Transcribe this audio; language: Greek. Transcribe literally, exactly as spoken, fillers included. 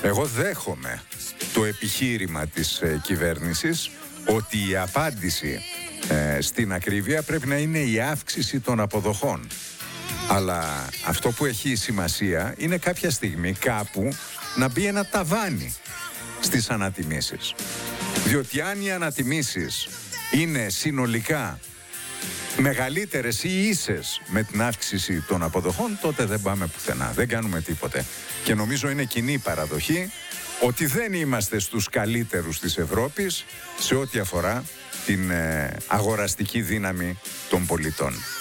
Εγώ δέχομαι το επιχείρημα της ε, κυβέρνησης ότι η απάντηση ε, στην ακρίβεια πρέπει να είναι η αύξηση των αποδοχών. Αλλά αυτό που έχει σημασία είναι κάποια στιγμή κάπου να μπει ένα ταβάνι στις ανατιμήσεις. Διότι αν οι ανατιμήσεις είναι συνολικά μεγαλύτερες ή ίσες με την αύξηση των αποδοχών, τότε δεν πάμε πουθενά, δεν κάνουμε τίποτε. Και νομίζω είναι κοινή παραδοχή ότι δεν είμαστε στους καλύτερους της Ευρώπης σε ό,τι αφορά την ε, αγοραστική δύναμη των πολιτών.